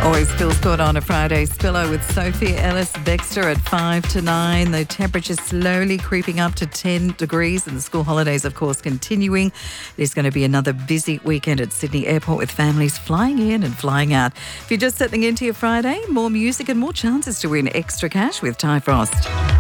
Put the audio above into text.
Always feels good on a Friday. Spillo with Sophie Ellis-Bextor at 5 to 9. The temperature slowly creeping up to 10 degrees and the school holidays, of course, continuing. There's going to be another busy weekend at Sydney Airport with families flying in and flying out. If you're just settling into your Friday, more music and more chances to win extra cash with Ty Frost.